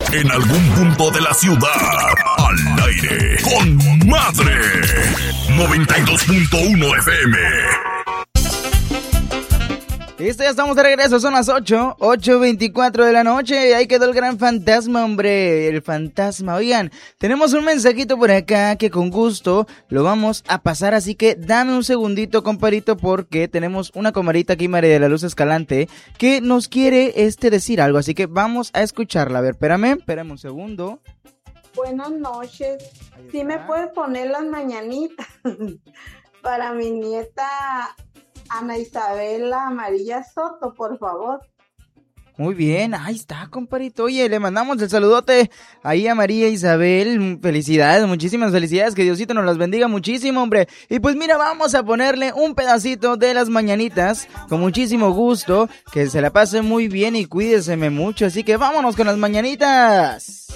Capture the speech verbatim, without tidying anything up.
En algún punto de la ciudad. Al aire. Con Madre. noventa y dos punto uno F M. Listo, ya estamos de regreso, son las ocho, ocho veinticuatro de la noche, y ahí quedó el gran fantasma, hombre, el fantasma. Oigan, tenemos un mensajito por acá que con gusto lo vamos a pasar, así que dame un segundito, comparito, porque tenemos una comadrita aquí, María de la Luz Escalante, que nos quiere este decir algo, así que vamos a escucharla. A ver, espérame, espérame un segundo. Buenas noches, ¿sí me puedes poner las mañanitas para mi nieta Ana Isabela Amarilla Soto, por favor? Muy bien, ahí está, comparito. Oye, le mandamos el saludote ahí a María Isabel. Felicidades, muchísimas felicidades. Que Diosito nos las bendiga muchísimo, hombre. Y pues mira, vamos a ponerle un pedacito de las mañanitas con muchísimo gusto. Que se la pase muy bien y cuídeseme mucho. Así que vámonos con las mañanitas.